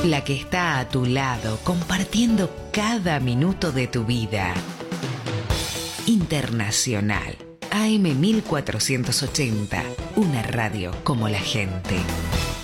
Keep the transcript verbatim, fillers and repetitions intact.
La que está a tu lado, compartiendo cada minuto de tu vida. Internacional, A M mil cuatrocientos ochenta, una radio como la gente.